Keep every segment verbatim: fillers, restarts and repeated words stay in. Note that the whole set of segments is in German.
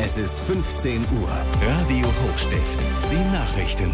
Es ist fünfzehn Uhr. Radio Hochstift. Die Nachrichten.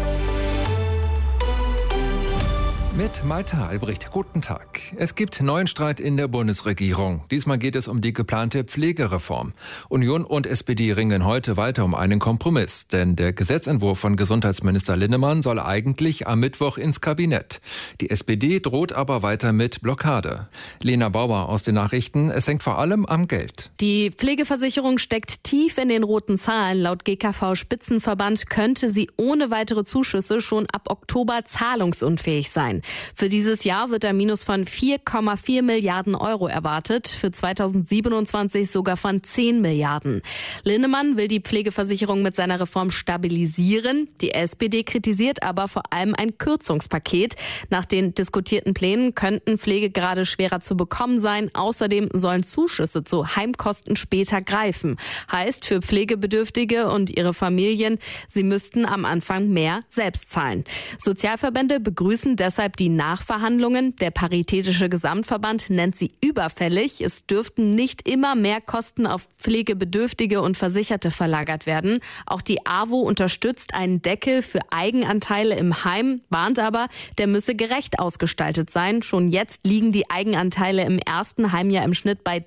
Mit Malte Albrecht. Guten Tag. Es gibt neuen Streit in der Bundesregierung. Diesmal geht es um die geplante Pflegereform. Union und S P D ringen heute weiter um einen Kompromiss. Denn der Gesetzentwurf von Gesundheitsminister Linnemann soll eigentlich am Mittwoch ins Kabinett. Die S P D droht aber weiter mit Blockade. Lena Bauer aus den Nachrichten. Es hängt vor allem am Geld. Die Pflegeversicherung steckt tief in den roten Zahlen. Laut G K V-Spitzenverband könnte sie ohne weitere Zuschüsse schon ab Oktober zahlungsunfähig sein. Für dieses Jahr wird ein Minus von vier Komma vier Milliarden Euro erwartet, für zweitausendsiebenundzwanzig sogar von zehn Milliarden. Linnemann will die Pflegeversicherung mit seiner Reform stabilisieren. Die S P D kritisiert aber vor allem ein Kürzungspaket. Nach den diskutierten Plänen könnten Pflegegrade schwerer zu bekommen sein. Außerdem sollen Zuschüsse zu Heimkosten später greifen. Heißt für Pflegebedürftige und ihre Familien, sie müssten am Anfang mehr selbst zahlen. Sozialverbände begrüßen deshalb die Nachverhandlungen. Der Paritätische Gesamtverband nennt sie überfällig. Es dürften nicht immer mehr Kosten auf Pflegebedürftige und Versicherte verlagert werden. Auch die A W O unterstützt einen Deckel für Eigenanteile im Heim, warnt aber, der müsse gerecht ausgestaltet sein. Schon jetzt liegen die Eigenanteile im ersten Heimjahr im Schnitt bei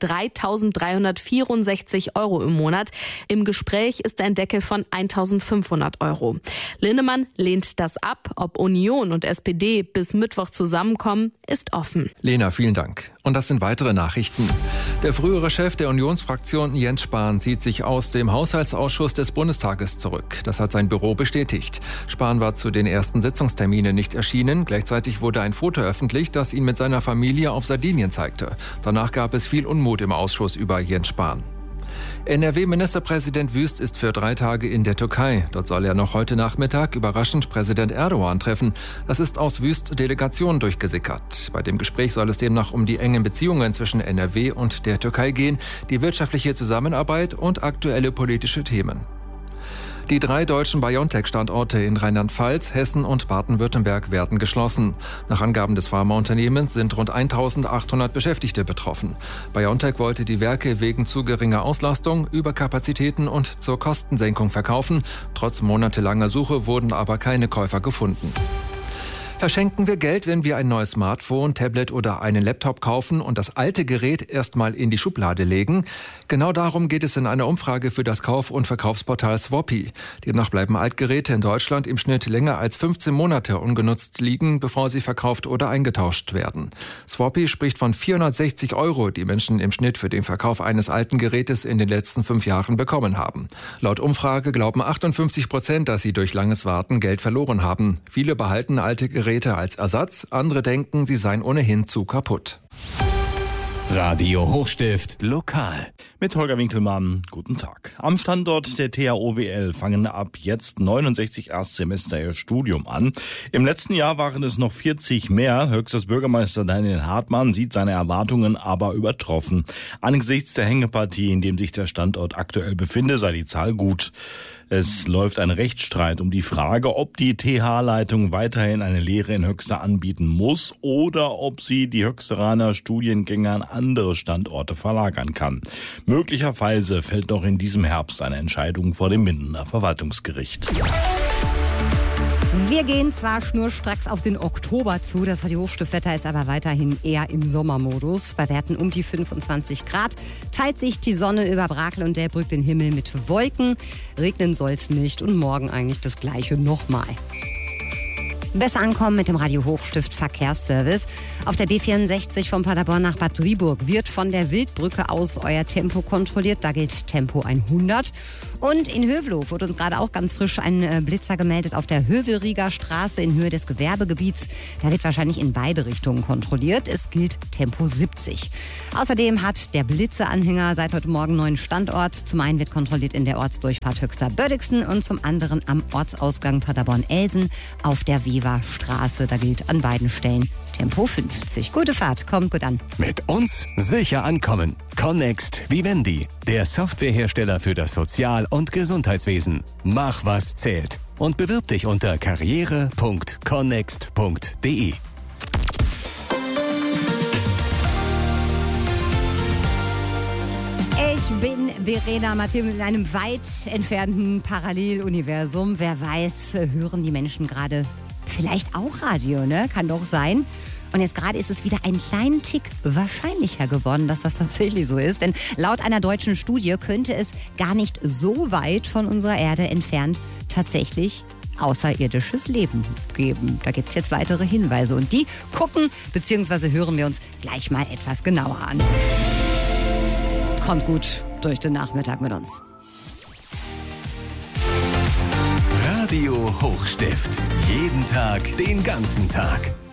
dreitausenddreihundertvierundsechzig Euro im Monat. Im Gespräch ist ein Deckel von eintausendfünfhundert Euro. Linnemann lehnt das ab. Ob Union und S P D bis Mittwoch zusammenkommen, ist offen. Lena, vielen Dank. Und das sind weitere Nachrichten. Der frühere Chef der Unionsfraktion Jens Spahn zieht sich aus dem Haushaltsausschuss des Bundestages zurück. Das hat sein Büro bestätigt. Spahn war zu den ersten Sitzungsterminen nicht erschienen. Gleichzeitig wurde ein Foto öffentlich, das ihn mit seiner Familie auf Sardinien zeigte. Danach gab es viel Unmut im Ausschuss über Jens Spahn. N R W-Ministerpräsident Wüst ist für drei Tage in der Türkei. Dort soll er noch heute Nachmittag überraschend Präsident Erdogan treffen. Das ist aus Wüst Delegation durchgesickert. Bei dem Gespräch soll es demnach um die engen Beziehungen zwischen N R W und der Türkei gehen, die wirtschaftliche Zusammenarbeit und aktuelle politische Themen. Die drei deutschen BioNTech-Standorte in Rheinland-Pfalz, Hessen und Baden-Württemberg werden geschlossen. Nach Angaben des Pharmaunternehmens sind rund eintausendachthundert Beschäftigte betroffen. BioNTech wollte die Werke wegen zu geringer Auslastung, Überkapazitäten und zur Kostensenkung verkaufen. Trotz monatelanger Suche wurden aber keine Käufer gefunden. Verschenken wir Geld, wenn wir ein neues Smartphone, Tablet oder einen Laptop kaufen und das alte Gerät erstmal in die Schublade legen? Genau darum geht es in einer Umfrage für das Kauf- und Verkaufsportal Swapy. Demnach bleiben Altgeräte in Deutschland im Schnitt länger als fünfzehn Monate ungenutzt liegen, bevor sie verkauft oder eingetauscht werden. Swapy spricht von vierhundertsechzig Euro, die Menschen im Schnitt für den Verkauf eines alten Gerätes in den letzten fünf Jahren bekommen haben. Laut Umfrage glauben achtundfünfzig Prozent, dass sie durch langes Warten Geld verloren haben. Viele behalten alte Geräte als Ersatz, andere denken, sie seien ohnehin zu kaputt. Radio Hochstift lokal. Mit Holger Winkelmann, guten Tag. Am Standort der T H O W L fangen ab jetzt neunundsechzig Erstsemester ihr Studium an. Im letzten Jahr waren es noch vierzig mehr. Höchstes Bürgermeister Daniel Hartmann sieht seine Erwartungen aber übertroffen. Angesichts der Hängepartie, in dem sich der Standort aktuell befinde, sei die Zahl gut. Es läuft ein Rechtsstreit um die Frage, ob die T H-Leitung weiterhin eine Lehre in Höxter anbieten muss oder ob sie die Höxteraner Studiengänge an andere Standorte verlagern kann. Möglicherweise fällt noch in diesem Herbst eine Entscheidung vor dem Mindener Verwaltungsgericht. Wir gehen zwar schnurstracks auf den Oktober zu, das Hochstiftwetter ist aber weiterhin eher im Sommermodus. Bei Werten um die fünfundzwanzig Grad teilt sich die Sonne über Brakel und Delbrück den Himmel mit Wolken. Regnen soll's nicht und morgen eigentlich das Gleiche nochmal. Besser ankommen mit dem Radio Hochstift Verkehrsservice. Auf der B vierundsechzig von Paderborn nach Bad Driburg wird von der Wildbrücke aus euer Tempo kontrolliert. Da gilt Tempo hundert. Und in Hövelhof wurde uns gerade auch ganz frisch ein Blitzer gemeldet auf der Hövelrieger Straße in Höhe des Gewerbegebiets. Da wird wahrscheinlich in beide Richtungen kontrolliert. Es gilt Tempo siebzig. Außerdem hat der Blitzeanhänger seit heute Morgen einen neuen Standort. Zum einen wird kontrolliert in der Ortsdurchfahrt Höxter-Bördixen und zum anderen am Ortsausgang Paderborn-Elsen auf der Weberstraße. Da gilt an beiden Stellen Tempo fünfzig. Gute Fahrt, kommt gut an. Mit uns sicher ankommen. Connext Vivendi, der Softwarehersteller für das Sozial- und Gesundheitswesen. Mach, was zählt. Und bewirb dich unter karriere punkt connext punkt de. Ich bin Verena Mathieu in einem weit entfernten Paralleluniversum. Wer weiß, hören die Menschen gerade vielleicht auch Radio, ne? Kann doch sein. Und jetzt gerade ist es wieder einen kleinen Tick wahrscheinlicher geworden, dass das tatsächlich so ist. Denn laut einer deutschen Studie könnte es gar nicht so weit von unserer Erde entfernt tatsächlich außerirdisches Leben geben. Da gibt es jetzt weitere Hinweise und die gucken bzw. hören wir uns gleich mal etwas genauer an. Kommt gut durch den Nachmittag mit uns. Radio Hochstift. Jeden Tag, den ganzen Tag.